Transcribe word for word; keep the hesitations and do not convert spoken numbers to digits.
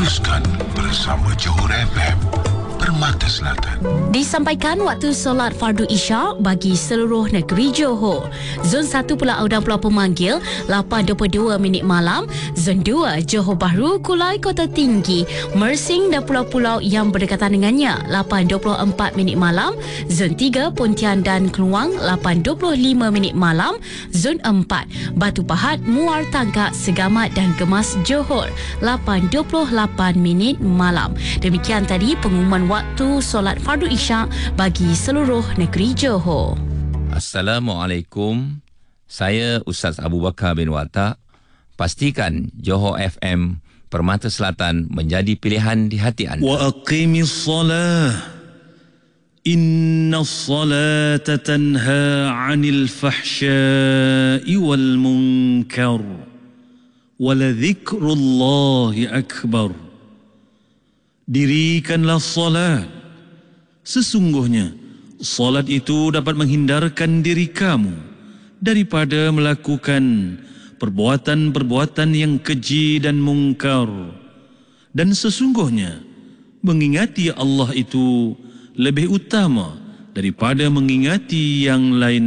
Teruskan bersama Johor F M, Permata Selatan. Disampaikan waktu solat fardu isyak bagi seluruh negeri Johor. Zon satu Pulau dan Pulau Pemanggil lapan dua puluh dua minit malam. Zon dua Johor Bahru, Kulai, Kota Tinggi, Mersing dan pulau-pulau yang berdekatan dengannya lapan dua puluh empat minit malam. Zon tiga Pontian dan Keluang lapan dua puluh lima minit malam. Zon empat Batu Pahat, Muar Tangkak, Segamat dan Gemas Johor lapan dua puluh lapan minit malam. Demikian tadi pengumuman waktu solat fardu isyak bagi seluruh negeri Johor. Assalamualaikum. Saya Ustaz Abu Bakar bin Watak. Pastikan Johor F M Permata Selatan menjadi pilihan di hati anda. Wa aqimis salah. Inna salata tanha 'anil fahsya'i wal munkar. Wa la dzikrullahi akbar. Dirikanlah salat. Sesungguhnya salat itu dapat menghindarkan diri kamu daripada melakukan perbuatan-perbuatan yang keji dan mungkar. Dan sesungguhnya mengingati Allah itu lebih utama daripada mengingati yang lain.